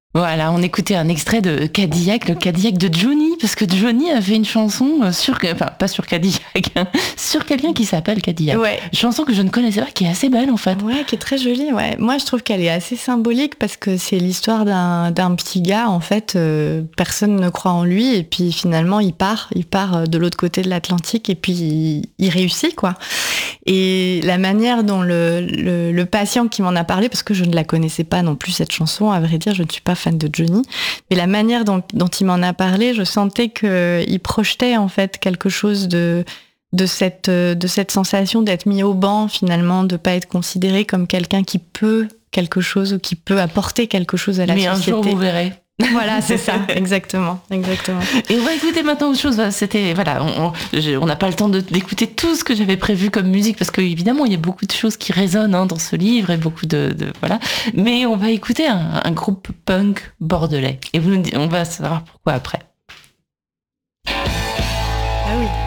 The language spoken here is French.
Voilà, on écoutait un extrait de Cadillac, le Cadillac de Johnny, parce que Johnny a fait une chanson pas sur Cadillac, hein, sur quelqu'un qui s'appelle Cadillac. Ouais. Chanson que je ne connaissais pas, qui est assez belle en fait. Ouais, qui est très jolie, ouais. Moi, je trouve qu'elle est assez symbolique parce que c'est l'histoire d'un petit gars, en fait, personne ne croit en lui et puis finalement, il part de l'autre côté de l'Atlantique et puis il réussit, quoi. Et la manière dont le patient qui m'en a parlé, parce que je ne la connaissais pas non plus cette chanson, à vrai dire, je ne suis pas fan de Johnny, mais la manière dont il m'en a parlé, je sentais qu'il projetait en fait quelque chose de cette sensation d'être mis au banc finalement, de pas être considéré comme quelqu'un qui peut quelque chose ou qui peut apporter quelque chose à la société. Mais un jour vous verrez. Voilà, c'est ça, exactement. Et on va écouter maintenant autre chose. C'était on n'a pas le temps d'écouter tout ce que j'avais prévu comme musique parce que évidemment il y a beaucoup de choses qui résonnent dans ce livre et beaucoup de voilà. Mais on va écouter un groupe punk bordelais et on va savoir pourquoi après. Ah oui.